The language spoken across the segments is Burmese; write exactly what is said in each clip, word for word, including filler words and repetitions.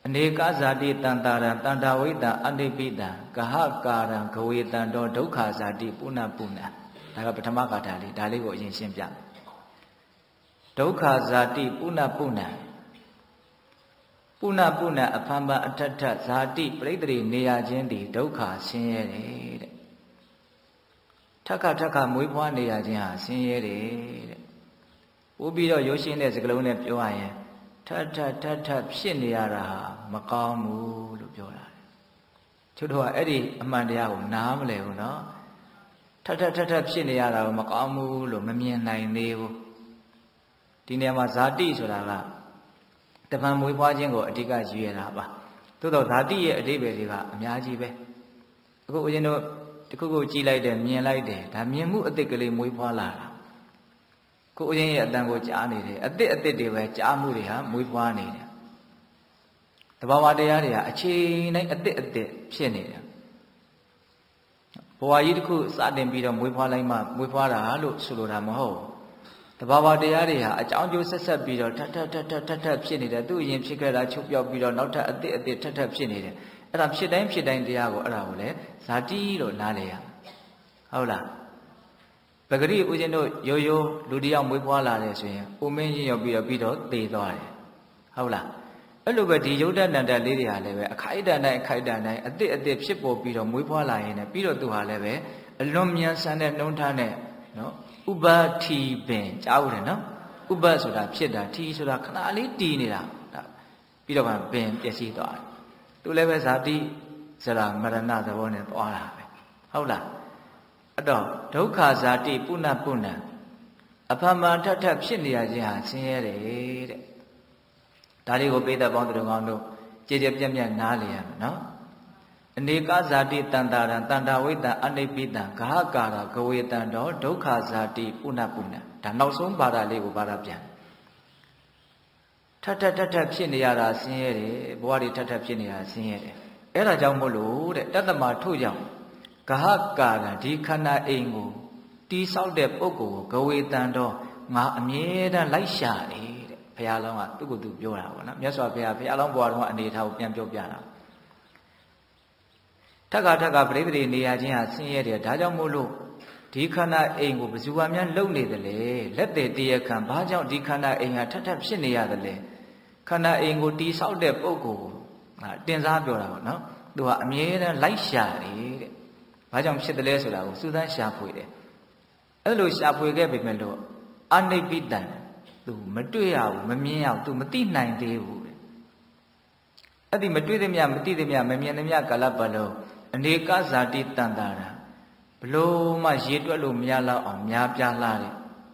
အနေကဇာတိတန်တာရံတန်တာဝိတံအနိပိတံကဟကာရံဂဝေတံတောဒုက္ခဇာတိပုဏ္ဏပုဏ္ဏဒါကပထမဂါထာလေးဒါလေးကိုအရင်ရှင်းပြဒုက္ခဇာတိပုဏ္ဏပုဏ္ဏပုဏ္ဏပုဏ္ဏအဖန်ပန်အထထဇာတိပရိသေနေရခြင်းသည်ဒုက္ခဆင်းရဲတယ်တဲ့ထက်ခါထက်ခါမွေးဖွားနေရခြင်းဟာဆင်းရဲတယ်တဲ့ပို့ပြီးတော့ရိုးရှင်းတဲ့စကားလုံးနဲ့ပြောရရင်ထထထထဖြစ်နေရတာမကောင်းဘူးလို့ပြောတာသူတို့ကအဲ့ဒီအမှန်တရားကိုနားမလည်ဘူးနော်ထထထထဖြစ်နေရတာကိုမကောင်းဘူးလို့မမြင်နိုင်သေးဘူးဒီနေရာမှာဇာတိဆိုတာကတပံမွေးဖွားခြင်းကိုအဓိကရည်ရတာပါသို့တော့ဇာတိရဲ့အဓိပ္ပာယ်တွေကအများကြီးပဲအခုဦးဇင်းတို့တခုခုကြည်လိုက်တယ်မြင်လိုက်တယ်ဒါမြင်မှုအသစ်ကလေးမွေးဖွားလာတာကိုဦးဇင်းရဲ့အတန်ကိုကြားနေတယ်အသစ်အသစ်တွေပဲကြားမှုတွေဟာမွေးဖွားနေတယ်တဘာဝတရားတွေဟာအချိန်တိုင်းအသစ်အသစ်ဖြစ်နေတယ်ဘဝကြီးတစ်ခုစတင်ပြီးတော့မွေးဖွားလိုက်မှမွေးဖွားတာလို့ဆိုလိုတာမဟုတ်တဘာဝတရားတွေဟာအကြောင်းကျိုးဆက်ဆက်ပြီးတော့ထပ်ထပ်ထပ်ထပ်ထပ်ထပ်ဖြစ်နေတယ်သူ့အရင်ဖြစ်ခဲ့တာချုပ်ပြောက်ပြီးတော့နောက်ထပ်အသစ်အသစ်ထပ်ထပ်ဖြစ်နေတယ်အဲ့ဒါဖြစ်တိုင်းဖြစ်တိုင်းတရားကိုအဲ့ဒါကိုလေဇာတိလို့နားလေရဟုတ်လားပဂရိဦးဇင်းတို့ရိုးရိုးလူတယောက်မွေးဖွားလာတယ်ဆိုရင်အိုမင်းရင်ရောက်ပြီးတော့ပြီးတော့သေသွားတယ်ဟုတ်လားအဲ့လိုပဲဒီယုတ်တဏ္ဍတ်လေးတွေဟာလည်းပဲအခိုက်အတန့်တိုင်းအခိုက်အတန့်တိုင်းအသစ်အသစ်ဖြစ်ပေါ်ပြီးတော့မွေးဖွားလာရင်လည်းပြီးတော့သူဟာလည်းပဲအလွန်မြန်ဆန်တဲ့နှုံးထားနဲ့နော်ဥပတိပင်ကြားဦးတယ်နော်ဥပဆိုတာဖြစ်တာထီဆိုတာခဏလေးတည်နေတာပြီးတော့မှပင်ပျက်စီးသွားတယ်သူလည်းပဲဇာတိဆိုတာမရဏသဘောနဲ့သွားတာပဲဟုတ်လားအဲ့တော့ဒုက္ခဇာတိပုဏ္ဏပုဏ္ဏအဖမထထဖြစ်နေရခြင်းဟာဆင်းရဲတယ်တဲ့ဒါလေးကိုပိဋကပေါင်းသူတော်ကောင်းတို့ကြည်ကြပြတ်ပြတ်နားလည်ရမယ်နော်အနေကဇာတိတန်တာရံတန်တာဝိတံအနိပိတံဂဟကာရဂဝေတံတောဒုက္ခဇာတိပုဏ္ဏပုဏ္ဏဒါနောက်ဆုံးဘာသာလေးကိုဘာသာပြန်ထထထထဖြစ်နေရတာဆင်းရဲတယ်ဘဝတွေထထဖြစ်နေတာဆင်းရဲတယ်အဲ့ဒါကြောင့်မို့လို့တဲ့တတ္တမထို့ကြောင့်ဂဟကာရဒီခန္ဓာအိမ်ကိုတီးဆောက်တဲ့ပုဂ္ဂိုလ်ကိုဂဝေတံတော့ငါအမြဲတမ်းလိုက်ရှာတယ်တဲ့ဘုရားလောင်းကသူ့ကိုယ်သူပြောတာပေါ့နော်မြတ်စွာဘုရားဘုရားလောင်းဘဝတော်ကအနေထားကိုပြန်ပြောပြတာထက်ကထက်ကပရိသေနေရခြင်းဟာဆင်းရဲတယ်ဒါကြောင့်မို့လို့ဒီခန္ဓာအိမ်ကိုဘယ်သူမှများလုံနေတယ်လေလက်သေးတရခံဘာကြောင့်ဒီခန္ဓာအိမ်ဟာထပ်ထပ်ဖြစ်နေရတယ်လေခန္ဓာအိမ်ကိုတီးဆောက်တဲ့ပုဂ္ဂိုလ်ကိုတင်စားပြောတာပေါ့နော်သူကအမြဲတမ်းလိုက်ရှာတယ်တဲ့ဘာကြောင့်ဖြစ်တယ်လဲဆိုတာကိုစူးစမ်းရှာဖွေတယ်အဲ့လိုရှာဖွေခဲ့ပေမဲ့လို့အနိဗ္ဗိတံသူမတွေ့ရဘူးမမြင်ရဘူးသူမသိနိုင်သေးဘူးတဲ့အဲ့ဒီမတွေ့သမျှမသိသမျှမမြင်သမျှကာလပတ်လုံးအနေကဇာတိတန်တာရာဘလို့မှရေတွက်လို့မရတော့အောင်များပြားလာတယ်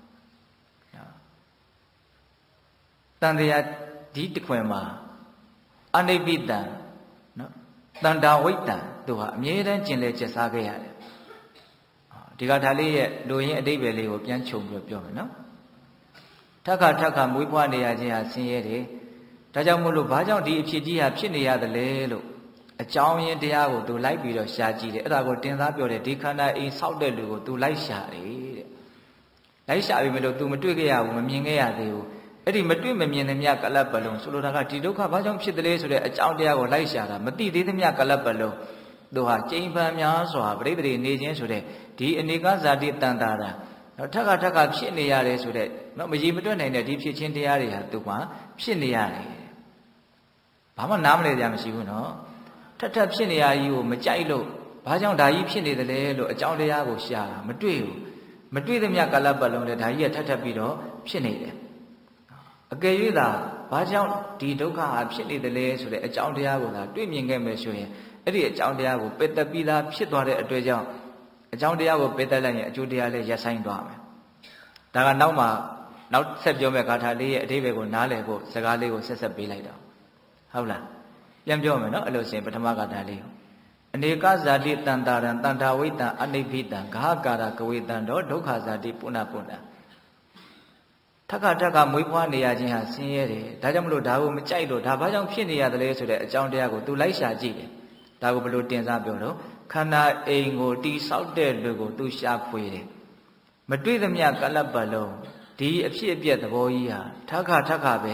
တန်တရားဒီတခွင်မှာအနိဗ္ဗိတံနော်တန်တာဝိတ္တံသူဟာအမြဲတမ်းကျင်လေကျက်စားခဲ့ရတယ်ဒီကထာလေးရဲ့လူရင်းအတိပ္ပယ်လေးကိုပြန်ခြုံပြီးပြောမယ်နော်ထက်ခါထက်ခါမွေးဖွားနေရခြင်းဟာဆင်းရဲတယ်ဒါကြောင့်မို့လို့ဘာကြောင့်ဒီအဖြစ်ကြီးဟာဖြစ်နေရတယ်လဲလို့အကြောင်းရင်းတရားကိုသူလိုက်ပြီးတော့ရှာကြည့်တယ်အဲ့ဒါကိုတင်စားပြောတယ်ဒီခန္ဓာအိမ်ဆောက်တဲ့လူကိုသူလိုက်ရှာတယ်တဲ့လိုက်ရှာပြီမလို့ तू မတွေ့ခဲ့ရဘူးမမြင်ခဲ့ရသေးဘူးအဲ့ဒီမတွေ့မမြင်သမျှကလပ်ပလုံးဆိုလိုတာကဒီဒုက္ခဘာကြောင့်ဖြစ်တယ်လဲဆိုတဲ့အကြောင်းတရားကိုလိုက်ရှာတာမသိသေးသမျှကလပ်ပလုံးသူဟာကျိန်ပန်များစွာပြိတ္တိနေခြင်းဆိုတဲ့ဒီအနေကဇာတိတန်တာတာတော့ထက်ကထက်ကဖြစ်နေရတယ်ဆိုတဲ့နော်မကြီးမတွက်နိုင်တဲ့ဒီဖြစ်ချင်းတရားတွေဟာသူကဖြစ်နေရတယ်ဘာမှနားမလည်ကြမရှိဘူးနော်ထက်ထက်ဖြစ်နေရကြီးကိုမကြိုက်လို့ဘာကြောင့်ဒါကြီးဖြစ်နေတယ်လဲလို့အကြောင်းတရားကိုရှာတာမတွေ့ဘူးမတွေ့သမျှကာလပတ်လုံးလည်းဒါကြီးကထက်ထက်ပြီးတော့ဖြစ်နေတယ်အကယ်၍သာဘာကြောင့်ဒီဒုက္ခဟာဖြစ်နေတယ်လဲဆိုတဲ့အကြောင်းတရားကိုသာတွေ့မြင်ခဲ့မယ်ဆိုရင်အဲ့ဒီအကြောင်းတရားကိုပယ်တပြီးသားဖြစ်သွားတဲ့အတွက်ကြောင့်အကြောင်းတရားကိုပယ်တလိုက်ရင်အကျိုးတရားလည်းရပ်ဆိုင်သွားမယ်ဒါကနောက်မှနောက်ဆက်ပြောမယ့်ဂါထာလေးရဲ့အဓိပ္ပာယ်ကိုနားလည်ဖို့စကားလေးကိုဆက်ဆက်ပေးလိုက်တော့ဟုတ်လားပြန်ပြောမယ်နော်အဲ့လိုဆိုရင်ပထမဂါထာလေးအနေကဇာတိတန်တာရံတန်တာဝိတံအနိဗ္ဗိတံဂဟကာရဂဝေတံတော့ဒုက္ခဇာတိပုဏ္ဏပုဏ္ဏထက်ခါထက်ခါမွေးဖွားနေရခြင်းဟာဆင်းရဲတယ်ဒါကြောင့်မလို့ဒါကိုမကြိုက်လို့ဒါဘာကြောင့်ဖြစ်နေရတယ်လဲဆိုတဲ့အကြောင်းတရားကိုသူလိုက်ရှာကြည့်တယ်ဒါကိုဘယ်လိုတင်စားပြောတော့ခန္ဓာအိမ်ကိုတီဆောက်တဲ့လူကိုသူရှာဖွေတယ်မတွေ့သမျှကလပ်ပတ်လုံးဒီအဖြစ်အပျက်သဘောကြီးဟာထက်ခါထက်ခါပဲ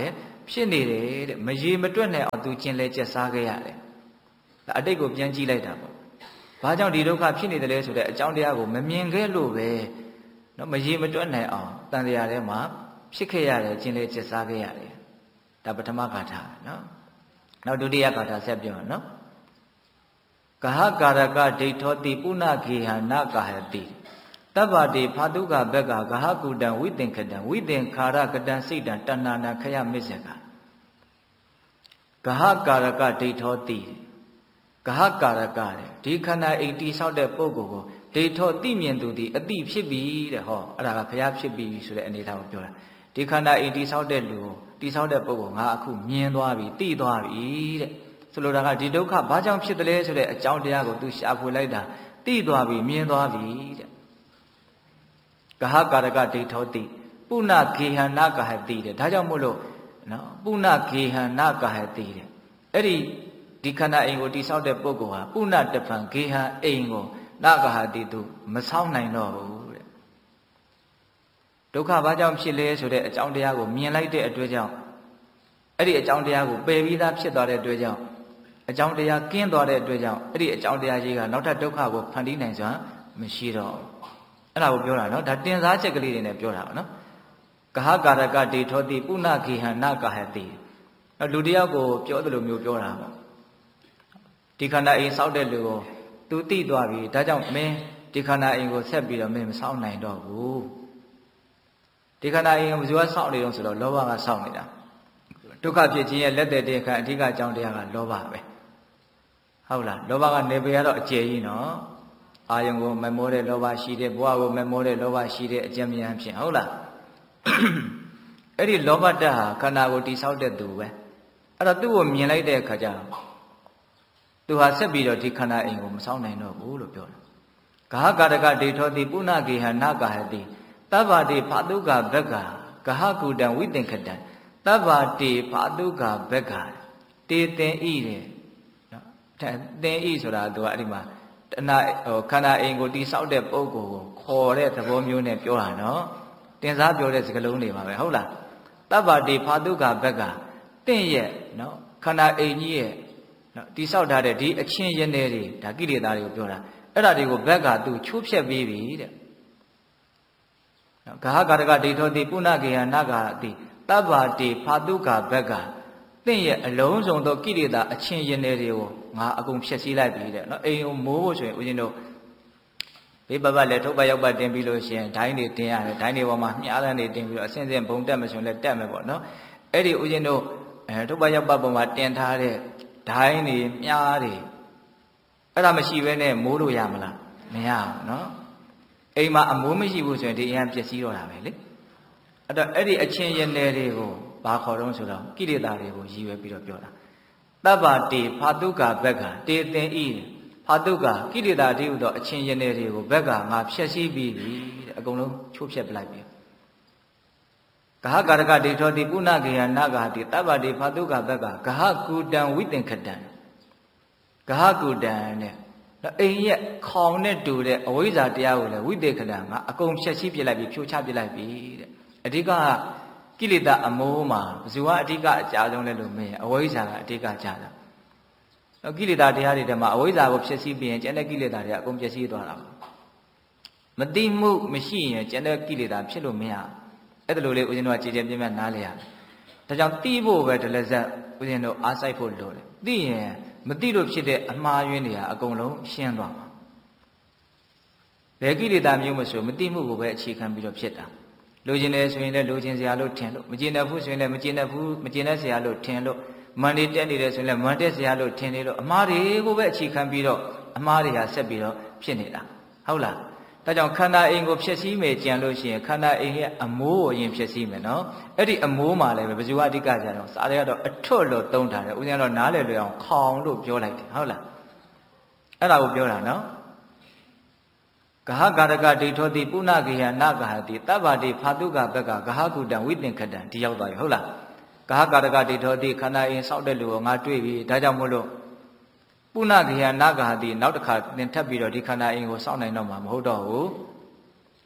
ဖြစ်နေတယ်တဲ့မရေမတွက်နဲ့အောင်သူကျင်လဲကျက်စားခဲ့ရတယ်ဒါအတိတ်ကိုပြန်ကြည့်လိုက်တာပေါ့ဘာကြောင့်ဒီဒုက္ခဖြစ်နေတယ်လဲဆိုတဲ့အကြောင်းတရားကိုမမြင်ခဲ့လို့ပဲနော်မရေမတွက်နိုင်အောင်တန်တရားထဲမှာဖြစ်ခဲ့ရတယ်ကျင်လဲကျက်စားခဲ့ရတယ်ဒါပထမဂါထာနော်နောက်ဒုတိယဂါထာဆက်ပြောနော်ကဟကာရကဒိဋ္ဌောတိပုဏ္ဏခေဟနာကာဟတိတဗ္ဗတိဖာတုကဘက်ကဂဟကုတံဝိသင်္ခတံဝိသင်္ခါရကတံစိတ်တံတဏ္ဏနာခယမစ္ဆေကဂဟကာရကဒိဋ္ဌောတိဂဟကာရကတဲ့ဒီခန္ဓာအိမ်တိဆောက်တဲ့ပုဂ္ဂိုလ်ကိုဒိဋ္ဌောတိမြင်သူဒီအတိဖြစ်ပြီတဲ့ဟောအဲ့ဒါကဘုရားဖြစ်ပြီဆိုတဲ့အနေထားကိုပြောတာဒီခန္ဓာအိမ်တိဆောက်တဲ့လူကိုတိဆောက်တဲ့ပုဂ္ဂိုလ်ငါအခုမြင်သွားပြီသိသွားပြီတဲ့ဆိုလိုတာကဒီဒုက္ခဘာကြောင့်ဖြစ်တယ်လဲဆိုတဲ့အကြောင်းတရားကိုသူရှာဖွေလိုက်တာသိသွားပြီမြင်သွားပြီတဲ့ဂဟကာရကဒိဋ္ဌောတိပုဏ္ဏခေဟနာကာဟတိတဲ့ဒါကြောင့်မို့လို့နော်ပုဏ္ဏခေဟနာကာဟတိတဲ့အဲ့ဒီဒီခန္ဓာအိမ်ကိုတိဆောက်တဲ့ပုဂ္ဂိုလ်ဟာပုဏ္ဏတပံခေဟအိမ်ကိုနာကာဟတိသူမဆောက်နိုင်တော့ဘူးတဲ့ဒုက္ခဘာကြောင့်ဖြစ်လဲဆိုတဲ့အကြောင်းတရားကိုမြင်လိုက်တဲ့အတွက်ကြောင့်အဲ့ဒီအကြောင်းတရားကိုပယ်ပြီးသားဖြစ်သွားတဲ့အတွက်ကြောင့်အကြောင်းတရားကင်းသွားတဲ့အတွက်ကြောင့်အဲ့ဒီအကြောင်းတရားကြီးကနောက်ထပ်ဒုက္ခကိုဖန်တီးနိုင်စွာမရှိတော့အဲ့ဒါကိုပြောတာနော်ဒါတင်စားချက်ကလေးတွေနဲ့ပြောတာနော်ဂဟကာရကဒိဋ္ဌောတိပုဏ္ဏခေဟနာကာဟတိလူတယောက်ကိုပြောသလိုမျိုးပြောတာပေါ့ဒီခန္ဓာအိမ်ဆောက်တဲ့လူကိုသူသိသွားပြီဒါကြောင့်မင်းဒီခန္ဓာအိမ်ကိုဆက်ပြီးတော့မင်းမဆောက်နိုင်တော့ဘူးဒီခန္ဓာအိမ်ကိုဘယ်သူကဆောက်နေတော့ဆိုတော့လောဘကဆောက်နေတာဒုက္ခဖြစ်ခြင်းရဲ့လက်တဲ့တဲ့ခံအဓိကအကြောင်းတရားကလောဘပဲဟုတ်လားလောဘကနေပေရတော့အကျယ်ကြီးနော်အာယုံကိုမမောတဲ့လောဘရှိတဲ့ဘဝကိုမမောတဲ့လောဘရှိတဲ့အကျဉ်းမြန်ဖြစ်ဟုတ်လားအဲ့ဒီလောဘတ္တဟာခန္ဓာကိုတိဆောက်တဲ့သူပဲအဲ့တော့သူ့ကိုမြင်လိုက်တဲ့အခါကျတော့သူဟာဆက်ပြီးတော့ဒီခန္ဓာအိမ်ကိုမဆောက်နိုင်တော့ဘူးလို့ပြောတယ်ဂဟကာရကဒိဋ္ဌောတိပုဏ္ဏခေဟနာကာဟတိတဗ္ဗတိဖာတုကဘက်ကဂဟကုတံဝိသင်္ခတံတဗ္ဗတိဖာတုကဘက်ကတေတင်ဤတဲ့နော်တင်ဤဆိုတာသူကအဲ့ဒီမှာတဏဟိုခန္ဓာအိမ်ကိုတိဆောက်တဲ့ပုဂ္ဂိုလ်ကိုခေါ်တဲ့သဘောမျိုးနဲ့ပြောတာနော်တင်စားပြောတဲ့စကားလုံးတွေပါပဲဟုတ်လားတဗ္ဗတိဖာတုကဘက်ကတင့်ရဲ့နော်ခန္ဓာအိမ်ကြီးရဲ့နော်တိဆောက်ထားတဲ့ဒီအချင်းရင်းတွေဒါကိလေသာတွေကိုပြောတာအဲ့ဒါတွေကိုဘက်ကသူချိုးဖျက်ပြီးပြီတဲ့နော်ဂဟကာရကဒိဋ္ဌောတိပုဏ္ဏခေဟနာကာတိတဗ္ဗတိဖာတုကဘက်ကတင့်ရဲ့အလုံးစုံသောကိလေသာအချင်းရင်းတွေကိုငါအကုန်ဖျက်ဆီးလိုက်ပြီတဲ့နော်အိမ်ကိုမိုးဖို့ဆိုရင်ဦးဇင်းတို့ဘေးပပတ်လည်းထုတ်ပတ်ရောက်ပတ်တင်ပြီးလို့ရှိရင်ဒိုင်းတွေတင်ရတယ်ဒိုင်းတွေပေါ်မှာမြားလန်းတွေတင်ပြီးတော့အစင်းစင်းဘုံတက်မဆိုရင်လည်းတက်မယ်ပေါ့နော်အဲ့ဒီဦးဇင်းတို့အဲထုတ်ပတ်ရောက်ပတ်ပေါ်မှာတင်ထားတဲ့ဒိုင်းတွေမြားတွေအဲ့ဒါမရှိဘဲနဲ့မိုးလို့ရမလားမရဘူးနော်အိမ်မှာအမိုးမရှိဘူးဆိုရင်ဒီအရင်ပျက်စီးတော့တာပဲလေအဲ့တော့အဲ့ဒီအချင်းရင်းတွေကိုဘာခေါ်တော့ဆိုတော့ကိလေသာတွေကိုရည်ရွယ်ပြီးတော့ပြောတာတဗ္ဗတိဖာတုကဘက်ကတေတင်ဤဖာတုကကိလေသာတိဟုသောအချင်းရင်းတွေကိုဘက်ကငါဖျက်ဆီးပြီးပြီတဲ့အကုန်လုံးချိုးဖျက်ပလိုက်ပြီဂဟကာရကဒိဋ္ဌောတိပုဏ္ဏခေဟနာကာတိတဗ္ဗတိဖာတုကဘက်ကဂဟကုတံဝိသင်္ခတံဂဟကုတံနဲ့အိမ်ရဲ့ခေါင်နဲ့တူတဲ့အဝိဇ္ဇာတရားကိုလည်းဝိသေခတံငါအကုန်ဖျက်ဆီးပြလိုက်ပြီဖြိုချပြလိုက်ပြီတဲ့အဓိကကိလေသာအမိုးမှာဘယ်သူကအဓိကအကြဆုံးလဲလို့မင်းအဝိဇ္ဇာကအဓိကကြတာ။ကိလေသာတရားတွေထဲမှာအဝိဇ္ဇာကိုဖျက်ဆီးပြီးရင်ကျန်တဲ့ကိလေသာတွေအကုန်ပျက်စီးသွားတာ။မသိမှုမရှိရင်ကျန်တဲ့ကိလေသာဖြစ်လို့မရ။အဲ့ဒါလိုလေးဦးဇင်းတို့ကကြည်ကြဲပြင်းပြနားလဲရတယ်။ဒါကြောင့်သိဖို့ပဲတလက်ဆက်ဦးဇင်းတို့အားစိုက်ဖို့လိုတယ်။သိရင်မသိလို့ဖြစ်တဲ့အမှားယွင်းတွေဟာအကုန်လုံးရှင်းသွားမှာ။ဘယ်ကိလေသာမျိုးမဆိုမသိမှုကိုပဲအခြေခံပြီးတော့ဖြစ်တာ။လိုချင်တယ်ဆိုရင်လည်းလိုချင်စရာလို့ထင်လို့မကျင်တတ်ဘူးဆိုရင်လည်းမကျင်တတ်ဘူးမကျင်တတ်စရာလို့ထင်လို့မန်နေတက်နေတယ်ဆိုရင်လည်းမန်တက်စရာလို့ထင်နေလို့အမှားတွေကိုပဲအခြေခံပြီးတော့အမှားတွေဟာဆက်ပြီးတော့ဖြစ်နေတာဟုတ်လားဒါကြောင့်ခန္ဓာအိမ်ကိုဖျက်ဆီးမယ်ကြံလို့ရှိရင်ခန္ဓာအိမ်ရဲ့အမိုးကိုအရင်ဖျက်ဆီးမယ်နော်အဲ့ဒီအမိုးမှာလည်းပဲဘယ်သူကအဓိကကြတော့စားတွေကတော့အထွတ်လို့သုံးထားတယ်ဦးဇင်းကတော့နားလည်လွယ်အောင်ခေါင်လို့ပြောလိုက်တယ်ဟုတ်လားအဲ့ဒါကိုပြောတာနော်ဂဟကာရကဒိဋ္ဌောတိပုဏ္ဏခေဟနာကာဟတိတဗ္ဗတိဖာတုကဘက်ကဂဟကုတံဝိသင်္ခတံဒီရောက်သွားပြီဟုတ်လားဂဟကာရကဒိဋ္ဌောတိခန္ဓာအိမ်ဆောက်တဲ့လူကိုငါတွေ့ပြီဒါကြောင့်မို့လို့ပုဏ္ဏခေဟနာကာဟတိနောက်တစ်ခါသင်ထပ်ပြီးတော့ဒီခန္ဓာအိမ်ကိုဆောက်နိုင်တော့မှာမဟုတ်တော့ဘူးနော်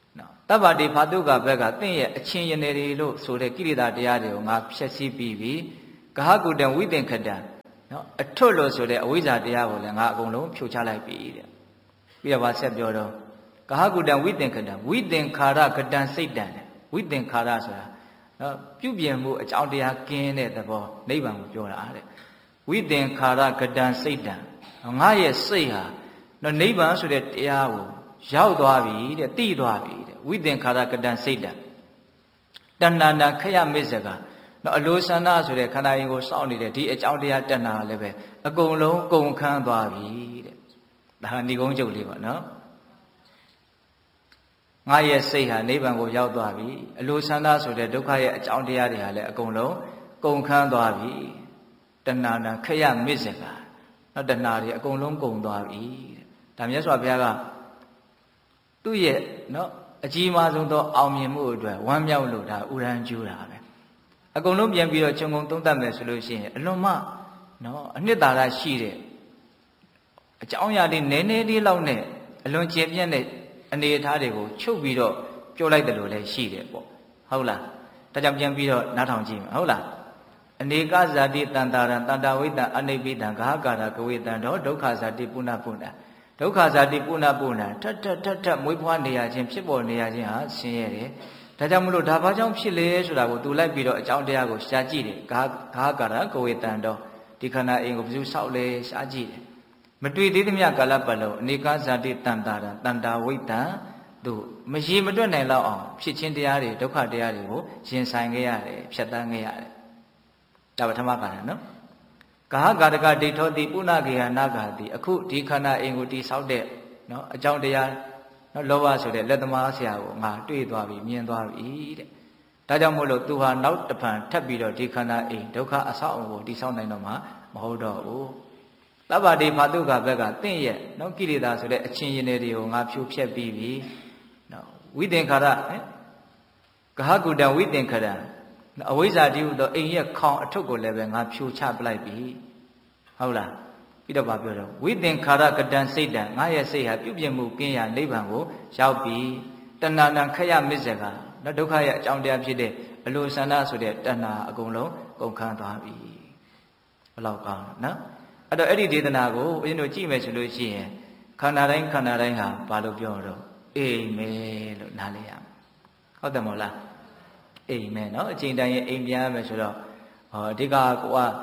တဗ္ဗတိဖာတုကဘက်ကတင့်ရဲ့အချင်းရနေတွေလို့ဆိုတဲ့ကိရိတာတရားတွေကိုငါဖြည့်ဆည်းပြီးပြီဂဟကုတံဝိသင်္ခတံနော်အထွတ်လို့ဆိုတဲ့အဝိဇ္ဇာတရားကိုလည်းငါအကုန်လုံးဖြိုချလိုက်ပြီတဲ့ပြီးတော့ဗာဆက်ပြောတော့ဂဟကုတံဝိသင်္ခတံဝိသင်္ခါရကတံစိတ်တံဝိသင်္ခါရဆိုတာနော်ပြုပြင်မှုအကြောင်းတရားကင်းတဲ့သဘောနိဗ္ဗာန်ကိုပြောတာတဲ့ဝိသင်္ခါရကတံစိတ်တံငါရဲ့စိတ်ဟာနော်နိဗ္ဗာန်ဆိုတဲ့တရားကိုရောက်သွားပြီတဲ့သိသွားပြီတဲ့ဝိသင်္ခါရကတံစိတ်တံတဏ္ဍာနာခရမစ္ဆကနော်အလိုဆန္ဒဆိုတဲ့ခန္ဓာရင်ကိုစောင့်နေတဲ့ဒီအကြောင်းတရားတဏ္ဍာလည်းပဲအကုန်လုံးကုန်ခန်းသွားပြီတဲ့ဒါဟာဏိကုံးကျုပ်လေးပါနော်ငါရဲ့စိတ်ဟာနိဗ္ဗာန်ကိုရောက်သွားပြီအလိုဆန္ဒဆိုတဲ့ဒုက္ခရဲ့အကြောင်းတရားတွေဟာလည်းအကုန်လုံးကုန်ခန်းသွားပြီတဏ္ဍာနာခရမစ္ဆကနော်တဏ္ဍာတွေအကုန်လုံးကုန်သွားပြီတဲ့ဒါမြတ်စွာဘုရားကသူ့ရဲ့နော်အကြီးမားဆုံးသောအောင်မြင်မှုအတွက်ဝမ်းမြောက်လို့ဒါဥရန်ကျူးတာပဲအကုန်လုံးပြန်ပြီးတော့ခြုံငုံသုံးသပ်မယ်ဆိုလို့ရှိရင်အလွန်မှနော်အနှစ်သာရရှိတဲ့အကြောင်းအရာတွေနည်းနည်းလေးလောက်နဲ့အလွန်ကျယ်ပြန့်တဲ့အနေအထားတွေကိုချုပ်ပြီးတော့ပြောလိုက်တယ်လို့လည်းရှိတယ်ပေါ့ဟုတ်လားဒါကြောင့်ပြန်ပြီးတော့နားထောင်ကြည့်မယ်ဟုတ်လားအနေကဇာတိတန်တာရံတန်တာဝိတံအနိပိတံဂဟကာရကဝေတံတော့ဒုက္ခဇာတိပုဏ္ဏပုဏ္ဏဒုက္ခဇာတိပုဏ္ဏပုဏ္ဏထထထထမွေးဖွားနေရခြင်းဖြစ်ပေါ်နေရခြင်းဟာဆင်းရဲတယ်ဒါကြောင့်မလို့ဒါဘာကြောင့်ဖြစ်လဲဆိုတာကိုသူလိုက်ပြီးတော့အကြောင်းတရားကိုရှားကြည့်တယ်ဂဟကာရကဝေတံတော့ဒီခန္ဓာအိမ်ကိုဘယ်သူဆောက်လဲရှားကြည့်တယ်မတွေ့သေးသမျှကာလပတ်လုံးအနေကဇာတိတန်တာရံတန်တာဝိတံတို့မရေမတွက်နိုင်လောက်အောင်ဖြစ်ခြင်းတရားတွေဒုက္ခတရားတွေကိုရင်ဆိုင်ခဲ့ရတယ်ဖြတ်သန်းခဲ့ရတယ်ဒါပထမကာရနော်ဂဟကာရကဒိဋ္ဌောတိပုဏ္ဏဂေဟနာဂာတိအခုဒီခန္ဓာအိမ်ကိုတိဆောက်တဲ့နော်အကြောင်းတရားနော်လောဘဆိုတဲ့လက်သမားဆရာကိုငါတွေ့သွားပြီမြင်သွားပြီတဲ့ဒါကြောင့်မို့လို့သူဟာနောက်တစ်ဖန်ထပ်ပြီးတော့ဒီခန္ဓာအိမ်ဒုက္ခအဆောက်အအုံကိုတိဆောက်နိုင်တော့မှာမဟုတ်တော့ဘူးသဗ္ဗတိဖာတုကဘက်ကတင့်ရဲ့နော်ကိလေသာဆိုတဲ့အချင်းရင်းတွေကိုငါဖြိုဖျက်ပြီးပြီနော်ဝိသင်္ခါရဂဟကုတံဝိသင်္ခရံအဝိဇ္ဇာတိဟုသောအိမ်ရဲ့ခေါင်အထုပ်ကိုလည်းပဲငါဖြိုချပလိုက်ပြီဟုတ်လားပြီးတော့ဗာပြောတော့ဝိသင်္ခါရကတံစိတ်တံငါရဲ့စိတ်ဟာပြုပြင်မှုကင်းရာနိဗ္ဗာန်ကိုရောက်ပြီတဏ္ဍာနံခရမစ္ဆကနော်ဒုက္ခရဲ့အကြောင်းတရားဖြစ်တဲ့အလိုဆန္ဒဆိုတဲ့တဏ္ဍာအကုန်လုံးကုန်ခန်းသွားပြီဘယ်လောက်ကောင်းနော်အဲ့တော့အဲ့ဒီဒေသနာကိုဦးဇင်းတို့ကြည့်မယ်ဆိုလို့ရှိရင်ခန္ဓာတိုင်းခန္ဓာတိုင်းဟာဘာလို့ပြောတော့အိမ်မဲလို့နားလည်ရမယ်ဟုတ်တယ်မို့လားအိမ်မဲနော်အချိန်တိုင်းရဲ့အိမ်ပြန်ရမယ်ဆိုတော့ဟောအဓိကကိုကဟဲ့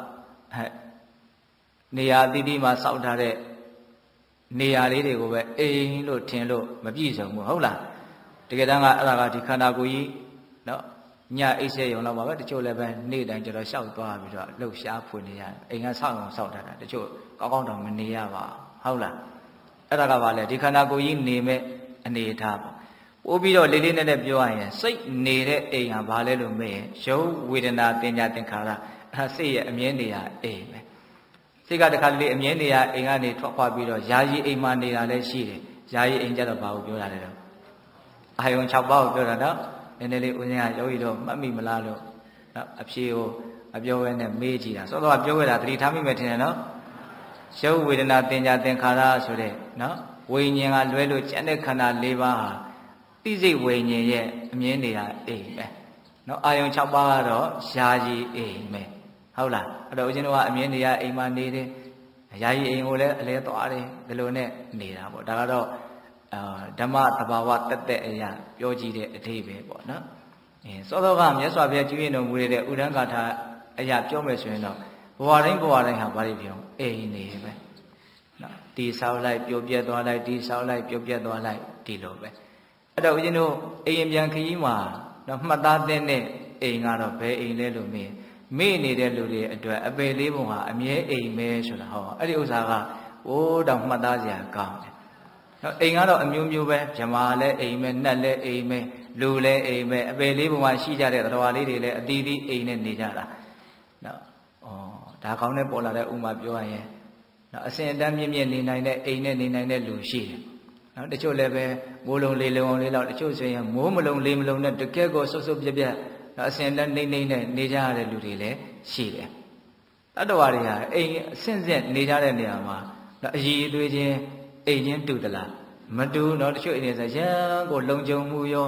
နေရာအသီးသီးမှာစောက်ထားတဲ့နေရာလေးတွေကိုပဲအိမ်လို့ထင်လို့မပြည့်စုံဘူးဟုတ်လားတကယ်တမ်းကအဲ့ဒါကဒီခန္ဓာကိုယ်ကြီးနော်ညအိတ်ဆက်ရုံတော့ပါပဲတချို့လည်းပဲနေ့တိုင်းကျတော့ရှောက်သွားပြီးတော့လှုပ်ရှားဖွင့်နေရတယ်အိမ်ကဆောက်အောင်ဆောက်ထားတာတချို့ကောင်းကောင်းတောင်မနေရပါဟုတ်လားအဲ့ဒါကပါလေဒီခန္ဓာကိုယ်ကြီးနေမဲ့အနေအထားပေါ့ပို့ပြီးတော့လေးလေးနက်နက်ပြောရရင်စိတ်နေတဲ့အိမ်ဟာဘာလဲလို့မေးရင်ရုပ်ဝေဒနာတင်ညာသင်္ခါရအဲ့စိတ်ရဲ့အမြဲနေရအိမ်ပဲစိတ်ကတခါလေအမြဲနေရအိမ်ကနေထွက်ခွာပြီးတော့ယာယီအိမ်မှာနေတာလည်းရှိတယ်ယာယီအိမ်ကြတော့ဘာကိုပြောတာလဲတော့အာယုံ၆ပါးကိုပြောတာတော့နည်းနည်းလေးဦးဇင်းကယောဂီတော့မှတ်မိမလားလို့နော်အဖြေကိုအပြောဝဲနဲ့မေးကြည့်တာစောစောကပြောခဲ့တာသတိထားမိမယ်ထင်တယ်နော်ရုပ်ဝေဒနာတင်ညာသင်္ခါရဆိုတဲ့နော်ဝိညာဉ်ကလွဲလို့ကျန်တဲ့ခန္ဓာ၄ပါးဟာသိစိတ်ဝိညာဉ်ရဲ့အမြင်နေရအိမ်ပဲနော်အာယုံ၆ပါးကတော့ယာယီအိမ်ပဲဟုတ်လားအဲ့တော့ဦးဇင်းတို့ကအမြင်နေရအိမ်မှာနေတယ်ယာယီအိမ်ကိုလည်းအလဲသွားတယ်ဒီလိုနဲ့နေတာပေါ့ဒါကတော့အာဓမ္မသဘာဝတက်တက်အရာပြောကြည့်တဲ့အဓိပ္ပာယ်ပေါ့နော်အဲစောစောကမြတ်စွာဘုရားကျွေးရင်တော်မူတဲ့ဥဒ္ဒံဂါထာအရာပြောမယ်ဆိုရင်တော့ဘဝတိုင်းဘဝတိုင်းဟာဘာတွေပြောအိမ်နေပဲနော်တီဆောက်လိုက်ပြိုပြက်သွားလိုက်တီဆောက်လိုက်ပြိုပြက်သွားလိုက်ဒီလိုပဲအဲ့တော့ဦးဇင်းတို့အိမ်ပြန်ခရီးမှာတော့မှတ်သားတဲ့အိမ်ကတော့ဘယ်အိမ်လဲလို့မေးမေ့နေတဲ့လူတွေအတွက်အပေလေးပုံဟာအမြဲအိမ်ပဲဆိုတာဟောအဲ့ဒီဥစ္စာကဟိုးတောင်မှတ်သားစရာကောင်းတယ်နော်အိမ်ကတော့အမျိုးမျိုးပဲဗြမာလည်းအိမ်ပဲနှက်လည်းအိမ်ပဲလူလည်းအိမ်ပဲအပေလေးပုံမှာရှိကြတဲ့တော်လေးတွေလည်းအသီးသီးအိမ်နဲ့နေကြတာနော်ဩဒါကောင်းတဲ့ပေါ်လာတဲ့ဥမာပြောရရင်နော်အစဉ်အတန်းမြင့်မြင့်နေနိုင်တဲ့အိမ်နဲ့နေနိုင်တဲ့လူရှိတယ်နော်တချို့လည်းပဲမိုးလုံးလေးလုံးလေးလောက်တချို့ဆိုရင်မိုးမလုံးလေးမလုံးနဲ့တကယ်ကိုဆုပ်ဆုပ်ပြက်ပြက်နော်အစဉ်အတန်းနေနေနဲ့နေကြရတဲ့လူတွေလည်းရှိတယ်တတ္တဝါတွေဟာအိမ်အဆင့်ဆင့်နေကြတဲ့နေရာမှာနော်အည်အသွေးချင်းအိမ်ချင်းတူသလားမတူတော့တချို့အိမ်တွေဆိုရန်ကိုလုံခြုံမှုရော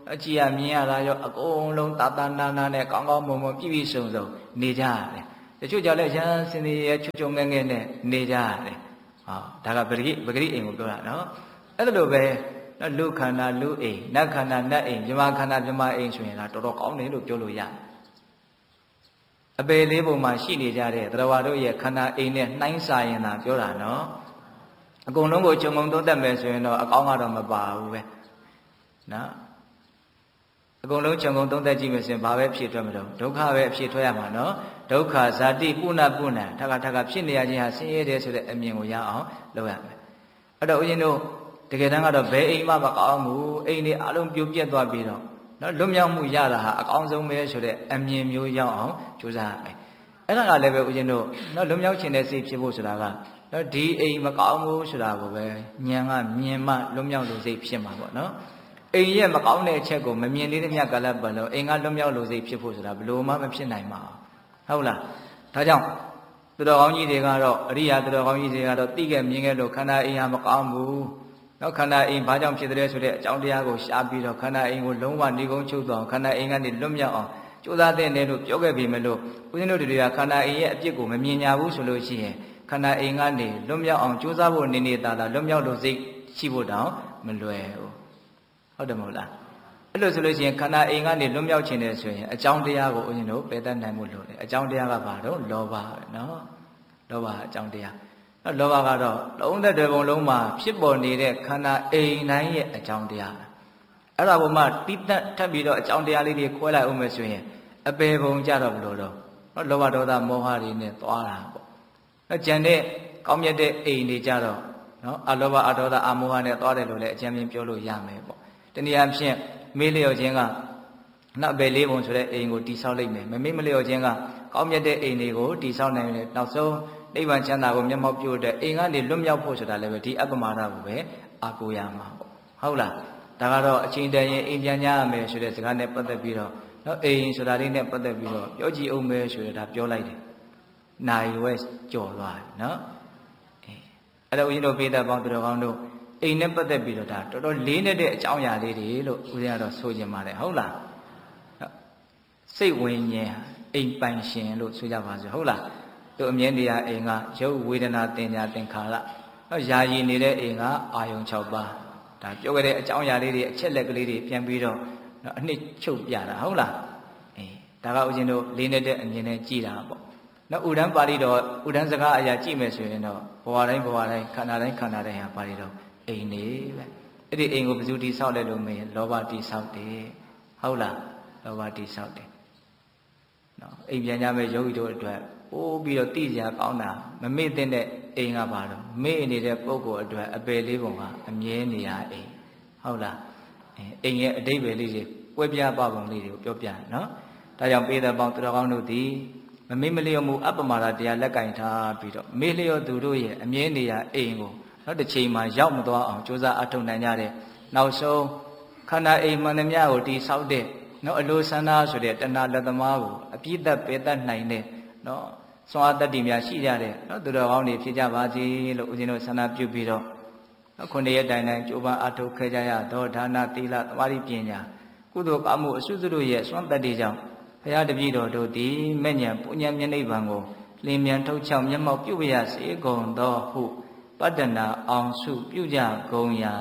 အကြည့်ရမြင်ရတာရောအကုန်လုံးတာတာနာနာနဲ့ကောင်းကောင်းမွန်မွန်ပြည့်ပြည့်စုံစုံနေကြရတယ်တချို့ကြောင့်လည်းရဟန်းစင်ရဲ့ချွတ်ချွတ်ငဲ့ငဲ့နဲ့နေကြရတယ်ဟောဒါကပဂရိပဂရိအိမ်ကိုပြောတာနော်အဲ့ဒါလိုပဲလူခန္ဓာလူအိမ်နတ်ခန္ဓာနတ်အိမ်မြမခန္ဓာမြမအိမ်ဆိုရင်ဒါတော်တော်ကောင်းတယ်လို့ပြောလို့ရတယ်အပေလေးပုံမှာရှိနေကြတဲ့သရဝါတို့ရဲ့ခန္ဓာအိမ်နဲ့နှိုင်းစာရင်သာပြောတာနော်အကုန်လုံးကိုခြုံငုံသုံးသပ်မယ်ဆိုရင်တော့အကောင်းကတော့မပါဘူးပဲနော်အကုန်လုံးခြုံငုံသုံးသပ်ကြည့်မယ်ဆိုရင်ဘာပဲဖြစ်ထွက်မလို့ဒုက္ခပဲအဖြစ်ထွက်ရမှာနော်ဒုက္ခဇာတိပုဏ္ဏပုဏ္ဏထခါထခါဖြစ်နေရခြင်းဟာဆင်းရဲတယ်ဆိုတဲ့အမြင်ကိုရအောင်လုပ်ရမယ်အဲ့တော့ဦးဇင်းတို့တကယ်တမ်းကတော့ဘယ်အိမ်မှမကောင်းဘူးအိမ်တွေအလုံးပြိုပြက်သွားပြီးတော့နော်လွတ်မြောက်မှုရတာဟာအကောင်းဆုံးပဲဆိုတဲ့အမြင်မျိုးရောက်အောင်ကြိုးစားရမယ်အဲ့ဒါကလည်းပဲဦးဇင်းတို့နော်လွတ်မြောက်ခြင်းတဲ့စိတ်ဖြစ်ဖို့ဆိုတာကနော်ဒီအိမ်မကောင်းဘူးဆိုတာကိုပဲဉာဏ်ကမြင်မှလွတ်မြောက်လို့စိတ်ဖြစ်မှာပေါ့နော်အိမ်ရဲ့မကောင်းတဲ့အချက်ကိုမမြင်သေးတဲ့မြတ်ကာလပတ်လုံးအိမ်ကလွတ်မြောက်လို့စိတ်ဖြစ်ဖို့ဆိုတာဘယ်လိုမှမဖြစ်နိုင်ပါဘူးဟုတ်လားဒါကြောင့်သူတော်ကောင်းကြီးတွေကတော့အရိယာသူတော်ကောင်းကြီးတွေကတော့သိခဲ့မြင်ခဲ့လို့ခန္ဓာအိမ်ဟာမကောင်းဘူးနော်ခန္ဓာအိမ်ဘာကြောင့်ဖြစ်တယ်ဆိုတဲ့အကြောင်းတရားကိုရှားပြီးတော့ခန္ဓာအိမ်ကိုလုံးဝနေကုန်းချုပ်သွားအောင်ခန္ဓာအိမ်ကနေလွတ်မြောက်အောင်ကြိုးစားတဲ့နေလို့ပြောခဲ့ပြီမလို့ဦးဇင်းတို့တွေကခန္ဓာအိမ်ရဲ့အပြစ်ကိုမမြင်ညာဘူးဆိုလို့ရှိရင်ခန္ဓာအိမ်ကနေလွတ်မြောက်အောင်ကြိုးစားဖို့နေနေတာလားလွတ်မြောက်လို့စိတ်ရှိဖို့တောင်မလွယ်ဘူးဟုတ်တယ်မဟုတ်လားအဲ့လိုဆိုလို့ရှိရင်ခန္ဓာအိမ်ကနေလွတ်မြောက်ခြင်းတယ်ဆိုရင်အကြောင်းတရားကိုဦးဇင်းတို့ပယ်တတ်နိုင်မှုလို့တယ်အကြောင်းတရားကဘာတော့လောဘပဲနော်လောဘအကြောင်းတရားနော်လောဘကတော့လုံးသက်တဲ့ဘုံလုံးမှာဖြစ်ပေါ်နေတဲ့ခန္ဓာအိမ်တိုင်းရဲ့အကြောင်းတရားအဲ့ဒါဘုံမှာတိတတ်ထပ်ပြီးတော့အကြောင်းတရားလေးတွေခွဲလိုက်အောင်မယ်ဆိုရင်အပေဘုံကြတော့ဘလို့တော့နော်လောဘဒေါသမောဟတွေနဲ့သွားတာပေါ့နော်ကြံတဲ့ကောင်းမြတ်တဲ့အိမ်တွေကြတော့နော်အလောဘအဒေါသအမောဟနဲ့သွားတယ်လို့လည်းအကျဉ်းချင်းပြောလို့ရမယ်ပေါ့တနည်းအားဖြင့်မေးလျော်ခြင်းကနောက်ပဲလေးပုံဆိုတဲ့အိမ်ကိုတိဆောက်လိုက်မယ်မမေ့မလျော်ခြင်းကကောင်းမြတ်တဲ့အိမ်တွေကိုတိဆောက်နိုင်တယ်နောက်ဆုံးနိဗ္ဗာန်ချမ်းသာကိုမျက်မှောက်ပြုတဲ့အိမ်ကနေလွတ်မြောက်ဖို့ဆိုတာလည်းပဲဒီအပ္ပမာဒကိုပဲအာကိုရမှာပေါ့ဟုတ်လားဒါကတော့အချိန်တန်ရင်အိမ်ပြန်ကြရမယ်ဆိုတဲ့စကားနဲ့ပတ်သက်ပြီးတော့နော်အိမ်ဆိုတာလေးနဲ့ပတ်သက်ပြီးတော့ပြောကြည့်အောင်ပဲဆိုရတာပြောလိုက်တယ်နိုင်ဝဲကြော်သွားတယ်နော်အဲအဲ့တော့ဦးဇင်းတို့ပေးတဲ့ပေါင်းသူတော်ကောင်းတို့အိမ်နဲ့ပတ်သက်ပြီးတော့ဒါတော်တော်လေးနဲ့တဲ့အကြောင်းအရာလေးတွေလို့ဦးဇင်းကတော့ဆိုချင်ပါတယ်ဟုတ်လားစိတ်ဝိညာဉ်အိမ်ပိုင်ရှင်လို့ဆိုကြပါစို့ဟုတ်လားသူအမြဲတည်းအိမ်ကရုပ်ဝေဒနာသင်ညာသင်္ခါရနော်ယာယီနေတဲ့အိမ်ကအာယုံ၆ပါးဒါပြောခဲ့တဲ့အကြောင်းအရာလေးတွေအချက်လက်ကလေးတွေပြန်ပြီးတော့နော်အနှစ်ချုပ်ပြတာဟုတ်လားအေးဒါကဦးဇင်းတို့လေးနဲ့တဲ့အမြင်နဲ့ကြည်တာပေါ့နော်ဥဒန်းပါဠိတော်ဥဒန်းစကားအရာကြည့်မယ်ဆိုရင်တော့ဘဝတိုင်းဘဝတိုင်းခန္ဓာတိုင်းခန္ဓာတိုင်းဟာပါဠိတော်အိမ်နေပဲအဲ့ဒီအိမ်ကိုဘယ်သူတိဆောက်လဲလို့မေးရင်လောဘတိဆောက်တယ်ဟုတ်လားလောဘတိဆောက်တယ်နော်အိမ်ပြန်ကြမဲ့ယောဂီတို့အတွက်ပိုးပြီးတော့တိစရာကောင်းတာမမေ့တဲ့အိမ်ကပါတော့မေ့နေတဲ့ပုဂ္ဂိုလ်အတွက်အပယ်လေးပုံကအမြဲနေရအိမ်ဟုတ်လားအိမ်ရဲ့အတိတ်ပဲလေးတွေပွဲပြပပုံလေးတွေကိုပြောပြနော်ဒါကြောင့်ပေးတဲ့ပေါင်းသူတော်ကောင်းတို့သည်မမေ့မလျော့မှုအပ္ပမာဒတရားလက်ကင်ထားပြီးတော့မေ့လျော့သူတို့ရဲ့အမြဲနေရအိမ်ကိုနောက်တစ်ချိန်မှာရောက်မသွားအောင်ကြိုးစားအထောက်နိုင်ကြတဲ့နောက်ဆုံးခန္ဓာအိမ်မှန်သမျှကိုတိဆောက်တဲ့နော်အလိုဆန္ဒဆိုတဲ့တဏှာလက်သမားကိုအပြည့်သက်ပေတတ်နိုင်တဲ့နော်စွမ်းအားတတ္တိများရှိကြတဲ့နော်သူတော်ကောင်းတွေဖြစ်ကြပါစေလို့ဦးဇင်းတို့ဆန္ဒပြုပြီးတော့နော်ခုနှစ်ရက်တိုင်တိုင်ကြိုးပမ်းအထောက်ခဲ့ကြရသောဒါနသီလသမာဓိပညာကုသိုလ်ကောင်းမှုအစုစုတို့ရဲ့စွမ်းတတ္တိကြောင့်ဘုရားတပည့်တော်တို့သည်မဲ့ညာပုညံမျက်နှိပ်ဗံကိုလင်းမြန်ထုတ်ချောက်မျက်မှောက်ပြုပြရစေကုန်သောဟုပတ္တနာအောင်စုပြုကြကုန်ရာ